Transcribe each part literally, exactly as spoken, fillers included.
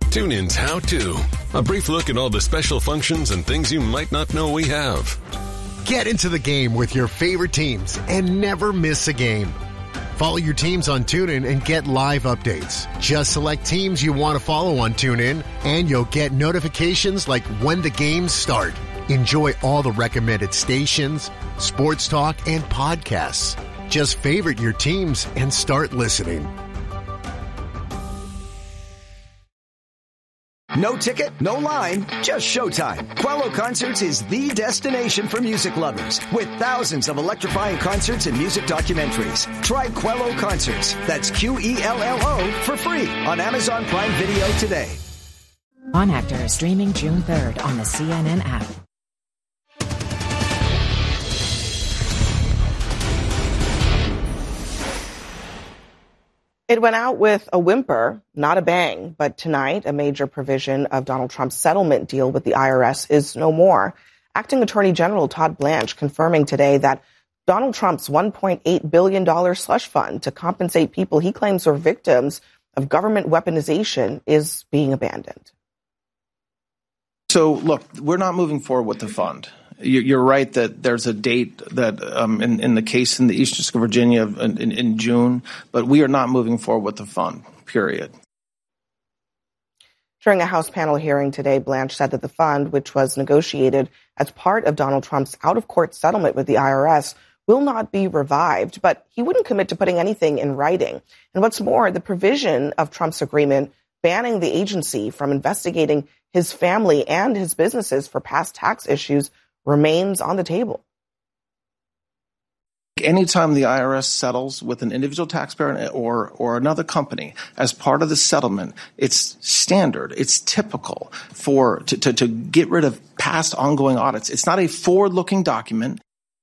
TuneIn's How To. A brief look at all the special functions and things you might not know we have. Get into the game with your favorite teams and never miss a game. Follow your teams on TuneIn and get live updates. Just select teams you want to follow on TuneIn, and you'll get notifications like when the games start. Enjoy all the recommended stations, sports talk, and podcasts. Just favorite your teams and start listening. No ticket, no line, just showtime. Quello Concerts is the destination for music lovers with thousands of electrifying concerts and music documentaries. Try Quello Concerts, that's Q E L L O, for free on Amazon Prime Video today. On Actor is streaming June third on the C N N app. It went out with a whimper, not a bang, but tonight a major provision of Donald Trump's settlement deal with the I R S is no more. Acting Attorney General Todd Blanche confirming today that Donald Trump's one point eight billion dollars slush fund to compensate people he claims were victims of government weaponization is being abandoned. So, look, we're not moving forward with the fund. You're right that there's a date that um, in, in the case in the Eastern District of Virginia in, in, in June, but we are not moving forward with the fund, period. During a House panel hearing today, Blanche said that the fund, which was negotiated as part of Donald Trump's out-of-court settlement with the I R S, will not be revived, but he wouldn't commit to putting anything in writing. And what's more, the provision of Trump's agreement banning the agency from investigating his family and his businesses for past tax issues remains on the table. Anytime the I R S settles with an individual taxpayer or or another company as part of the settlement, it's standard, it's typical for to, to, to get rid of past ongoing audits. It's not a forward-looking document.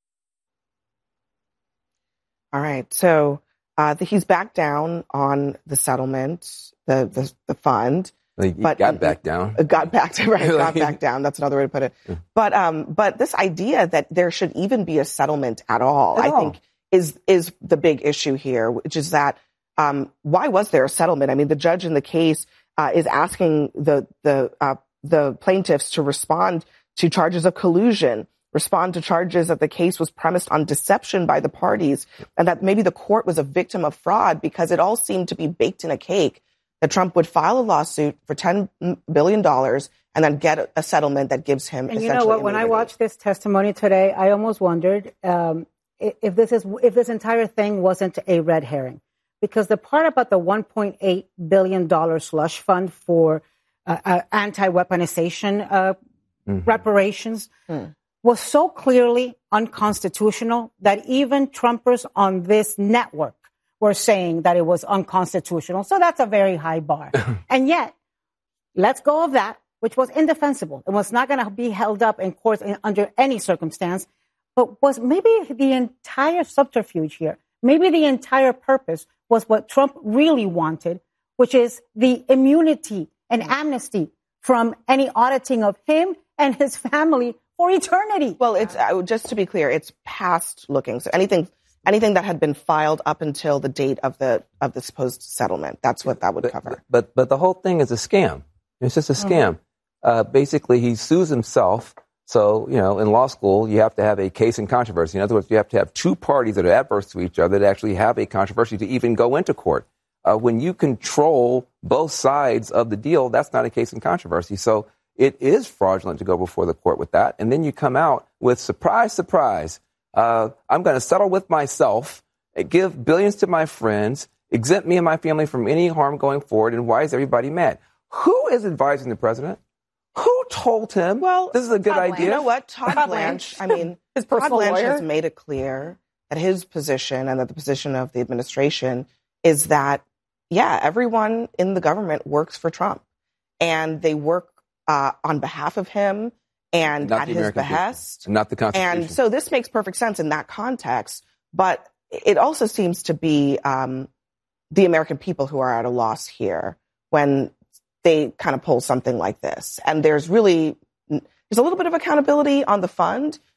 All right, so uh, the, he's backed down on the settlement, the the, the fund. He but got back down. Got back right, got back down. That's another way to put it. Yeah. But um, but this idea that there should even be a settlement at all, at I all. think, is is the big issue here, which is that um, why was there a settlement? I mean, the judge in the case uh, is asking the the uh, the plaintiffs to respond to charges of collusion, respond to charges that the case was premised on deception by the parties, and that maybe the court was a victim of fraud because it all seemed to be baked in a cake. That Trump would file a lawsuit for ten billion dollars and then get a settlement that gives him and essentially you know what? immunity. When I watched this testimony today, I almost wondered um, if this is if this entire thing wasn't a red herring, because the part about the one point eight billion dollars slush fund for uh, uh, anti-weaponization uh, mm-hmm. reparations mm. was so clearly unconstitutional that even Trumpers on this network were saying that it was unconstitutional. So that's a very high bar. And yet, let's go of that, which was indefensible. It was not going to be held up in court in, under any circumstance. But was maybe the entire subterfuge here, maybe the entire purpose was what Trump really wanted, which is the immunity and amnesty from any auditing of him and his family for eternity. Well, it's uh, just to be clear, it's past looking. So anything Anything that had been filed up until the date of the of the supposed settlement. That's what that would but, cover. But but the whole thing is a scam. It's just a scam. Mm-hmm. Uh, basically, he sues himself. So, you know, in law school, you have to have a case in controversy. In other words, you have to have two parties that are adverse to each other that actually have a controversy to even go into court. Uh, when you control both sides of the deal, that's not a case in controversy. So it is fraudulent to go before the court with that. And then you come out with, surprise, surprise, Uh, I'm going to settle with myself, give billions to my friends, exempt me and my family from any harm going forward. And why is everybody mad? Who is advising the president? Who told him, well, this is a good Todd idea? You know what? Todd, Todd Blanche, I mean, his Todd Blanche lawyer. has made it clear that his position and that the position of the administration is that, yeah, everyone in the government works for Trump. And they work uh, on behalf of him. And not at his behest. Not the Constitution. And so this makes perfect sense in that context. But it also seems to be um, the American people who are at a loss here when they kind of pull something like this. And there's really, there's a little bit of accountability on the fund,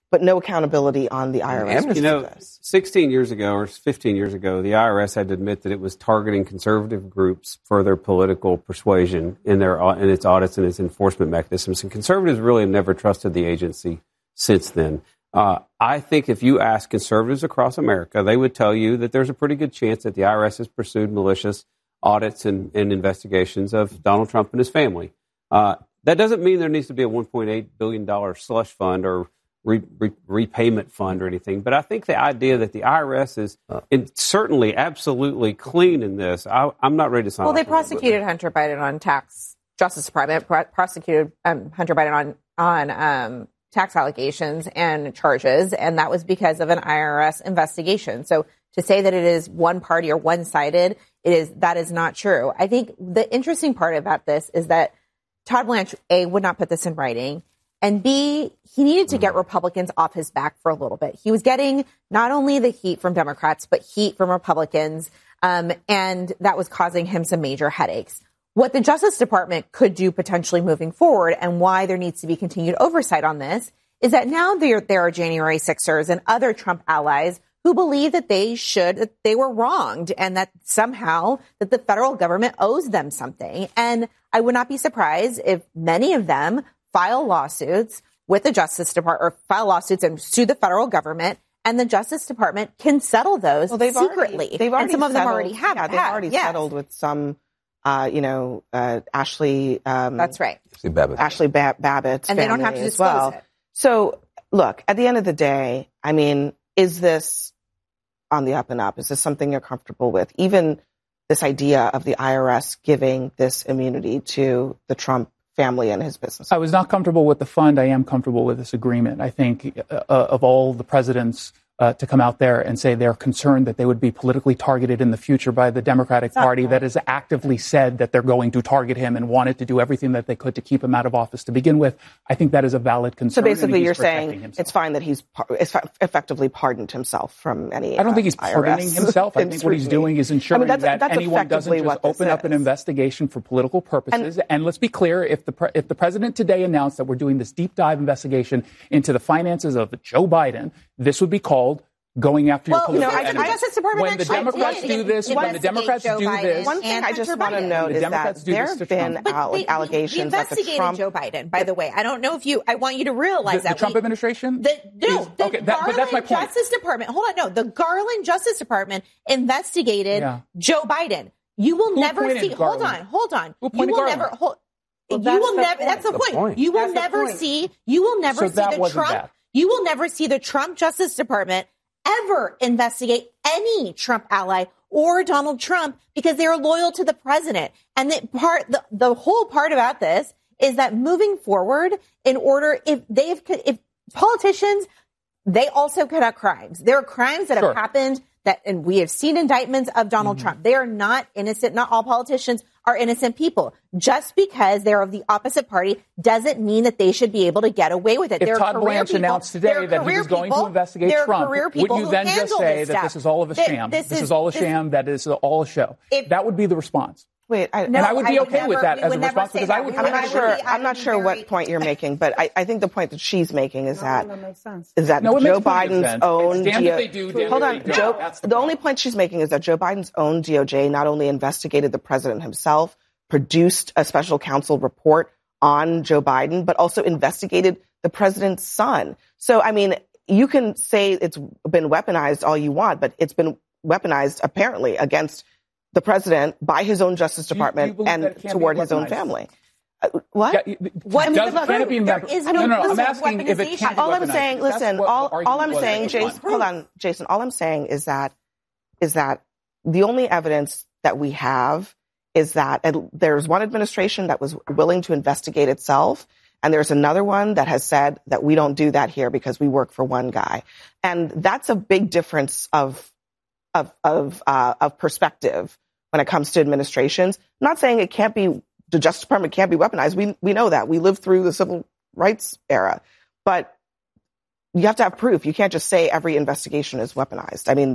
but no accountability on the I R S. You know, sixteen years ago or fifteen years ago, the I R S had to admit that it was targeting conservative groups for their political persuasion in their in its audits and its enforcement mechanisms. And conservatives really have never trusted the agency since then. Uh, I think if you ask conservatives across America, they would tell you that there's a pretty good chance that the I R S has pursued malicious audits and, and investigations of Donald Trump and his family. Uh, that doesn't mean there needs to be a one point eight billion dollars slush fund or Re, re, repayment fund or anything. But I think the idea that the I R S is in, certainly absolutely clean in this, I, I'm not ready to sign Well, off they on prosecuted Hunter Biden on tax, Justice Department pro- prosecuted um, Hunter Biden on, on um, tax allegations and charges, and that was because of an I R S investigation. So to say that it is one party or one-sided, it is, that is not true. I think the interesting part about this is that Todd Blanche, A, would not put this in writing, and B, he needed to get Republicans off his back for a little bit. He was getting not only the heat from Democrats, but heat from Republicans, um, and that was causing him some major headaches. What the Justice Department could do potentially moving forward, and why there needs to be continued oversight on this, is that now there, there are January sixers and other Trump allies who believe that they should, that they were wronged, and that somehow that the federal government owes them something. And I would not be surprised if many of them file lawsuits with the Justice Department, or file lawsuits and sue the federal government, and the Justice Department can settle those well, they've secretly. Already, they've already and some of settled, them already have. Yeah, they've have, already yes. settled with some, uh, you know, uh, Ashley. Um, That's right. Ashley Babbitt. Ashley ba- Babbitt's and they don't have to disclose well. it. So, look, at the end of the day, I mean, is this on the up and up? Is this something you're comfortable with? Even this idea of the I R S giving this immunity to the Trump family and his business. I was not comfortable with the fund. I am comfortable with this agreement. I think uh, of all the presidents uh, to come out there and say they're concerned that they would be politically targeted in the future by the Democratic Party that has actively said that they're going to target him and wanted to do everything that they could to keep him out of office to begin with. I think that is a valid concern. So basically you're saying himself. It's fine that he's par- effectively pardoned himself from any I don't think he's uh, pardoning himself. I think what he's doing is ensuring I mean, that's, that that's anyone doesn't just open up an investigation for political purposes. And, and let's be clear, if the pre- if the president today announced that we're doing this deep dive investigation into the finances of Joe Biden, this would be called going after well, your political no, I, enemies. The Justice Department when the Democrats do this, when the Democrats do this, one thing I just want to note is that there have been al- they, allegations that the Trump Joe Biden. By the way, I don't know if you. I want you to realize the, that the Trump we, administration. The, no, is, the okay, that, Garland but that's my point. Justice Department. Hold on, no, the Garland Justice Department investigated yeah. Joe Biden. You will Who never see. Garland? Hold on, hold on. Who you will Garland? never. Hold, well, you will the never. point. That's the, the point. point. You will that's never the see. You will never so see that the Trump. That. You will never see the Trump Justice Department ever investigate any Trump ally or Donald Trump because they are loyal to the president. And the part, the, the whole part about this is that moving forward, in order, if they've, if politicians, they also commit crimes. There are crimes that sure. have happened that, and we have seen indictments of Donald mm-hmm. Trump. They are not innocent. Not all politicians are innocent people. Just because they're of the opposite party doesn't mean that they should be able to get away with it. If they're Todd Blanche people, announced today that he was going people, to investigate Trump, would you then just say this that stuff. this is all of a this, sham? This, this is, is all a this, sham. That is all a show. If, that would be the response. Wait, I, and no, I would be I okay would never, with that as a response because that. I would. I'm not sure. I'm not sure what point you're making, but I, I think the point that she's making is that no, that makes sense. is that no, Joe Biden's own. Damn D O- if they do, damn hold if on, they don't. Joe. That's The, the only point she's making is that Joe Biden's own D O J not only investigated the president himself, produced a special counsel report on Joe Biden, but also investigated the president's son. So, I mean, you can say it's been weaponized all you want, but it's been weaponized apparently against the president by his own Justice Department you, you and toward his own family. Uh, what? Yeah, what? I mean, does, can it be there is no, no, no, no, I'm asking if it can be all I'm weaponized. saying, listen, what all, all I'm saying, Jason, hold on, Jason, all I'm saying is that, is that the only evidence that we have is that there's one administration that was willing to investigate itself, and there's another one that has said that we don't do that here because we work for one guy. And that's a big difference of, of, of, uh, of perspective when it comes to administrations. I'm not saying it can't be, the Justice Department can't be weaponized. We, we know that. We lived through the civil rights era. But you have to have proof. You can't just say every investigation is weaponized. I mean,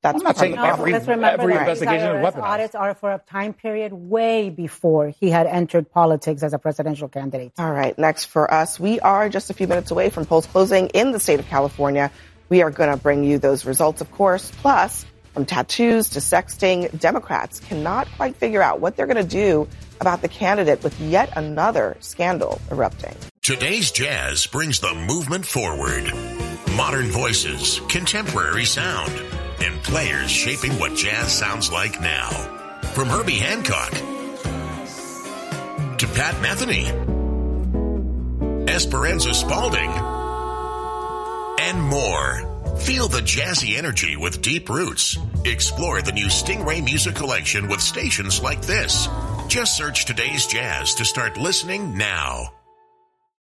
That's I'm not saying No, every, let's remember every that investigation these is I R S weaponized. audits are for a time period way before he had entered politics as a presidential candidate. All right. Next for us, we are just a few minutes away from polls closing in the state of California. We are going to bring you those results, of course. Plus, from tattoos to sexting, Democrats cannot quite figure out what they're going to do about the candidate with yet another scandal erupting. Today's Jazz brings the movement forward. Modern voices, contemporary sound, and players shaping what jazz sounds like now. From Herbie Hancock to Pat Metheny, Esperanza Spalding, and more. Feel the jazzy energy with deep roots. Explore the new Stingray Music Collection with stations like this. Just search Today's Jazz to start listening now.